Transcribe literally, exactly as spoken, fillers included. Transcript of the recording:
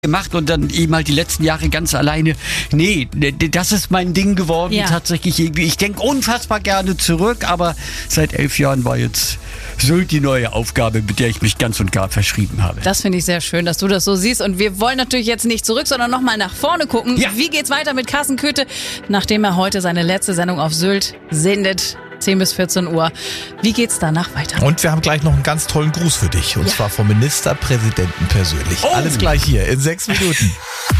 gemacht und dann eben halt die letzten Jahre ganz alleine. Nee, das ist mein Ding geworden, ja. Tatsächlich irgendwie. Ich denke unfassbar gerne zurück, aber seit elf Jahren war jetzt Sylt die neue Aufgabe, mit der ich mich ganz und gar verschrieben habe. Das finde ich sehr schön, dass du das so siehst. Und wir wollen natürlich jetzt nicht zurück, sondern nochmal nach vorne gucken. Ja. Wie geht's weiter mit Carsten Köthe, nachdem er heute seine letzte Sendung auf Sylt sendet? zehn bis vierzehn Uhr. Wie geht's danach weiter? Und wir haben gleich noch einen ganz tollen Gruß für dich. Und ja. zwar vom Ministerpräsidenten persönlich. Oh. Alles gleich hier in sechs Minuten.